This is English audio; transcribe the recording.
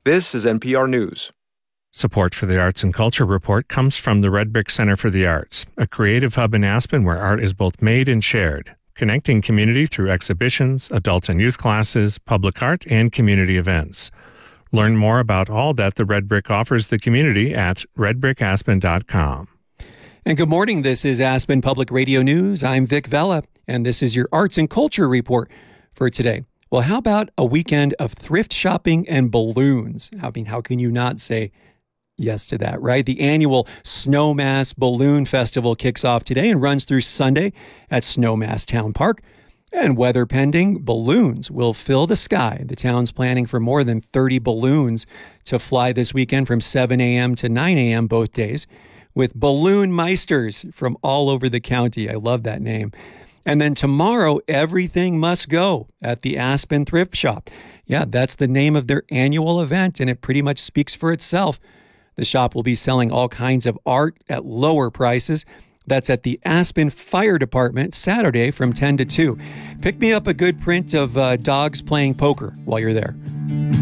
This is NPR News. Support for the Arts and Culture Report comes from the Red Brick Center for the Arts, a creative hub in Aspen where art is both made and shared, connecting community through exhibitions, adult and youth classes, public art, and community events. Learn more about all that the Red Brick offers the community at redbrickaspen.com. And good morning. This is Aspen Public Radio News. I'm Vic Vela, and this is your Arts and Culture Report for today. Well, how about a weekend of thrift shopping and balloons? I mean, how can you not say yes to that, right? The annual Snowmass Balloon Festival kicks off today and runs through Sunday at Snowmass Town Park. And weather pending, balloons will fill the sky. The town's planning for more than 30 balloons to fly this weekend from 7 a.m. to 9 a.m. both days, with balloon meisters from all over the county. I love that name. And then tomorrow, everything must go at the Aspen Thrift Shop. Yeah, that's the name of their annual event, and it pretty much speaks for itself. The shop will be selling all kinds of art at lower prices. That's at the Aspen Fire Department Saturday from 10 to 2. Pick me up a good print of dogs playing poker while you're there.